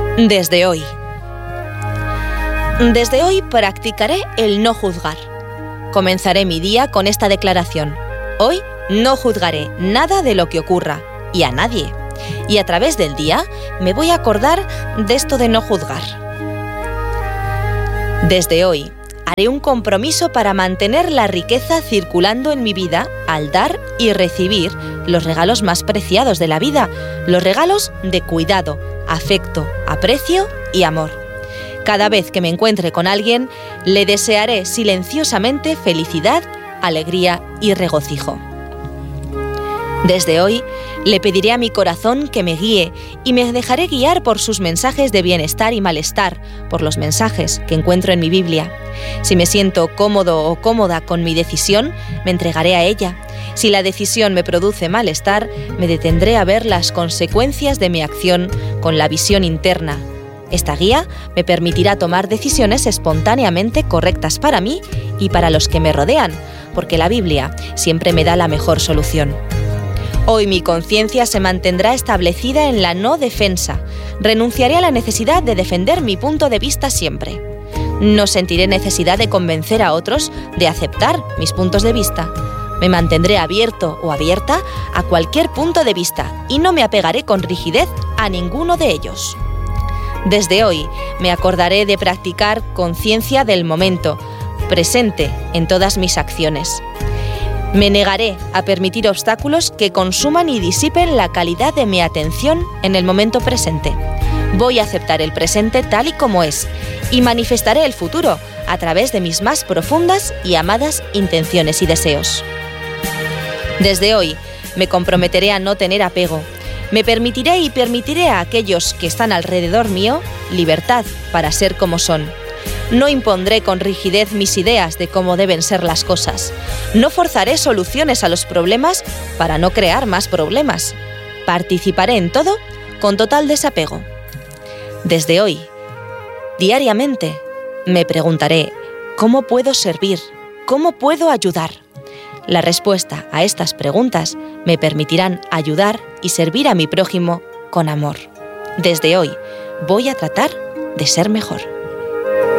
Desde hoy. Desde hoy practicaré el no juzgar. Comenzaré mi día con esta declaración. Hoy no juzgaré nada de lo que ocurra y a nadie. Y a través del día me voy a acordar de esto de no juzgar. Desde hoy haré un compromiso para mantener la riqueza circulando en mi vida al dar y recibir los regalos más preciados de la vida, los regalos de cuidado, afecto, aprecio y amor. Cada vez que me encuentre con alguien, le desearé silenciosamente felicidad, alegría y regocijo. Desde hoy, le pediré a mi corazón que me guíe y me dejaré guiar por sus mensajes de bienestar y malestar, por los mensajes que encuentro en mi Biblia. Si me siento cómodo o cómoda con mi decisión, me entregaré a ella. Si la decisión me produce malestar, me detendré a ver las consecuencias de mi acción con la visión interna. Esta guía me permitirá tomar decisiones espontáneamente correctas para mí y para los que me rodean, porque la Biblia siempre me da la mejor solución. Hoy mi conciencia se mantendrá establecida en la no defensa. Renunciaré a la necesidad de defender mi punto de vista siempre. No sentiré necesidad de convencer a otros de aceptar mis puntos de vista. Me mantendré abierto o abierta a cualquier punto de vista y no me apegaré con rigidez a ninguno de ellos. Desde hoy me acordaré de practicar conciencia del momento, presente en todas mis acciones. Me negaré a permitir obstáculos que consuman y disipen la calidad de mi atención en el momento presente. Voy a aceptar el presente tal y como es y manifestaré el futuro a través de mis más profundas y amadas intenciones y deseos. Desde hoy me comprometeré a no tener apego. Me permitiré y permitiré a aquellos que están alrededor mío libertad para ser como son. No impondré con rigidez mis ideas de cómo deben ser las cosas. No forzaré soluciones a los problemas para no crear más problemas. Participaré en todo con total desapego. Desde hoy, diariamente, me preguntaré, ¿cómo puedo servir? ¿Cómo puedo ayudar? La respuesta a estas preguntas me permitirán ayudar y servir a mi prójimo con amor. Desde hoy, voy a tratar de ser mejor.